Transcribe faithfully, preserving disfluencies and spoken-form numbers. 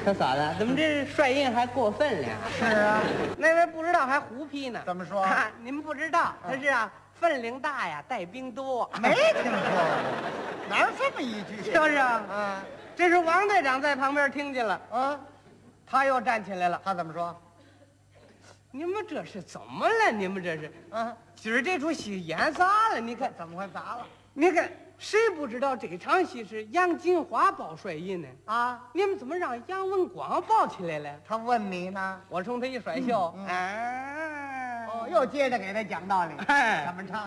可嫂子，怎么这帅印还过分了？ 是啊， 那位不知道还胡批呢。 怎么说？ 啊、你们不知道，他是啊，分量大呀，带兵多。 没听说过，哪有这么一句？ 是不是啊？ 啊这是王队长在旁边听见了， 啊， 他又站起来了。 他怎么说？ 你们这是怎么了？你们这是啊， 今儿这出戏演砸了？你看， 怎么会砸了？ 你看，谁不知道这场戏是杨金花报帅印呢？ 啊， 你们怎么让杨文广报起来了？ 他问你呢？ 我冲他一甩袖， 嗯嗯哎， 哦，又接着给他讲道理。 哎怎么唱